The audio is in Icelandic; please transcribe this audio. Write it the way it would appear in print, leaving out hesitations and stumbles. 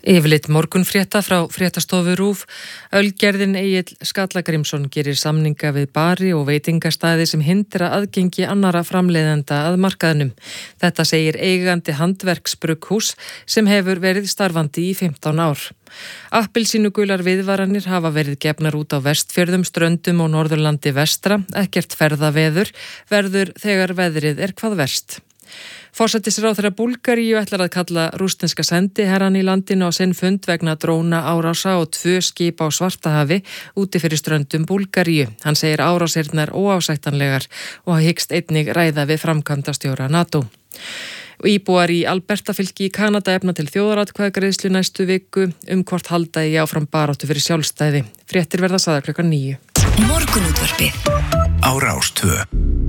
Yfirleitt morgunfrétta frá fréttastofu RÚV. Ölgerðin Egill Skallagrímsson gerir samninga við bari og veitingastæði sem hindra aðgengi annara framleiðenda að markaðnum. Þetta segir eigandi handverksbrugghús sem hefur verið starfandi í 15 ár. Appelsínugular viðvaranir hafa verið gefnar út á Vestfjörðum, Ströndum og Norðurlandi vestra. Ekkert ferðaveður verður þegar veðrið er hvað verst. Forsætisráðherra Búlgaríu ætlar að kalla rússneska sendiherrann í landinu á sinn fund vegna dróna árása og 2 skip á Svartahafi úti fyrir ströndum Búlgaríu. Hann segir árásirnar óásættanlegar og hyggst einnig ræða við framkvæmdastjóra NATO. Íbúar í Albertafylki í Kanada efna til þjóðaratkvæðagreiðslu næstu viku hvort halda í áfram baráttu fyrir sjálfstæði. Fréttir verða sagðar klukkan 9. Morgunútvarpið á Rás 2.